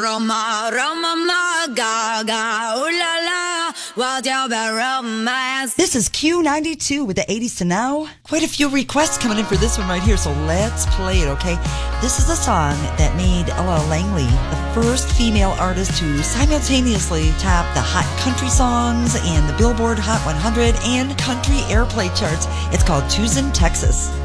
Roma, Roma, ma, ga, ga, ooh la la, what you romance. This is Q92 with the 80s to now. Quite a few requests coming in for this one right here, so let's play it, okay? This is a song that made Ella Langley the first female artist to simultaneously top the Hot Country Songs and the Billboard Hot 100 and Country Airplay charts. It's called Tucson, Texas.